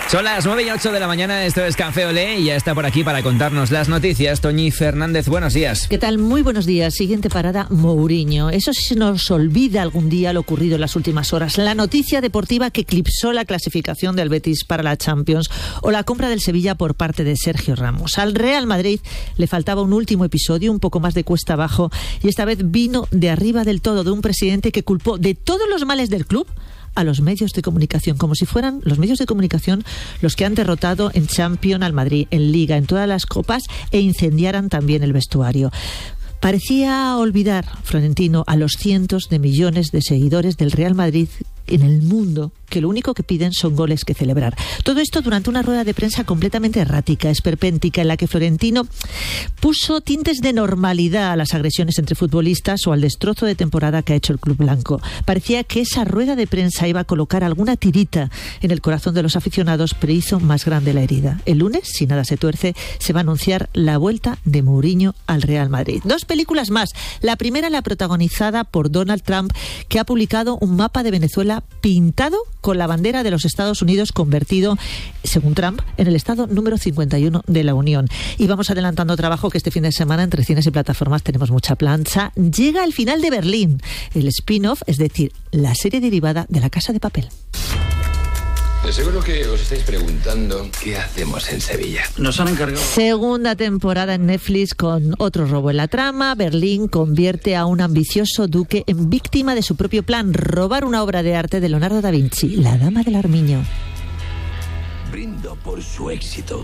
Son las 9:08 de la mañana, esto es Café Olé y ya está por aquí para contarnos las noticias Toñi Fernández, buenos días. ¿Qué tal? Muy buenos días. Siguiente parada, Mourinho. Eso sí se nos olvida algún día lo ocurrido en las últimas horas. La noticia deportiva que eclipsó la clasificación del Betis para la Champions o la compra del Sevilla por parte de Sergio Ramos. Al Real Madrid le faltaba un último episodio, un poco más de cuesta abajo, y esta vez vino de arriba del todo, de un presidente que culpó de todos los males del club a los medios de comunicación, como si fueran los medios de comunicación los que han derrotado en Champions al Madrid, en Liga, en todas las copas, e incendiaran también el vestuario. Parecía olvidar, Florentino, a los cientos de millones de seguidores del Real Madrid en el mundo, que lo único que piden son goles que celebrar. Todo esto durante una rueda de prensa completamente errática, esperpéntica, en la que Florentino puso tintes de normalidad a las agresiones entre futbolistas o al destrozo de temporada que ha hecho el club blanco. Parecía que esa rueda de prensa iba a colocar alguna tirita en el corazón de los aficionados, pero hizo más grande la herida. El lunes, si nada se tuerce, se va a anunciar la vuelta de Mourinho al Real Madrid. 2 películas más. La primera, la protagonizada por Donald Trump, que ha publicado un mapa de Venezuela pintado con la bandera de los Estados Unidos, convertido, según Trump, en el estado número 51 de la Unión. Y vamos adelantando trabajo que este fin de semana entre cines y plataformas tenemos mucha plancha. Llega el final de Berlín, el spin-off, es decir, la serie derivada de La Casa de Papel. De seguro que os estáis preguntando qué hacemos en Sevilla. Nos han encargado. Segunda temporada en Netflix con otro robo en la trama. Berlín convierte a un ambicioso duque en víctima de su propio plan: robar una obra de arte de Leonardo da Vinci, La Dama del Armiño. Brindo por su éxito,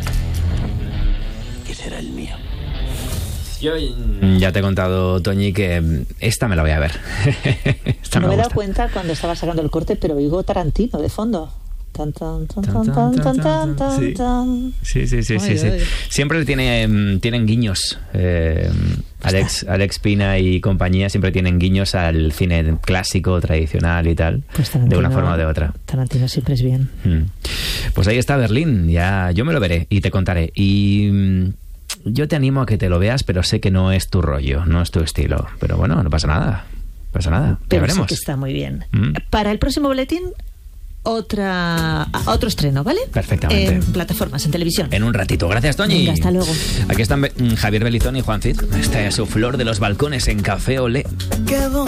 que será el mío. Yo ya te he contado, Toñi, que esta me la voy a ver. No me he dado cuenta cuando estaba sacando el corte, pero oigo Tarantino de fondo. Tan, tan, tan, tan, tan, tan, tan, tan. Sí. Siempre tienen guiños. Alex Pina y compañía siempre tienen guiños al cine clásico, tradicional y tal, pues de una forma o de otra. Tarantino siempre es bien. Pues ahí está Berlín. Ya yo me lo veré y te contaré. Y yo te animo a que te lo veas, pero sé que no es tu rollo, no es tu estilo. Pero bueno, no pasa nada. Pero ya veremos. Sí que está muy bien. Para el próximo boletín, otro estreno, ¿vale? Perfectamente. En plataformas, en televisión. En un ratito. Gracias, Toñi. Venga, hasta luego. Aquí están Javier Belizón y Juan Cid. Esta es su Flor de los Balcones en Café Olé. Qué bonito.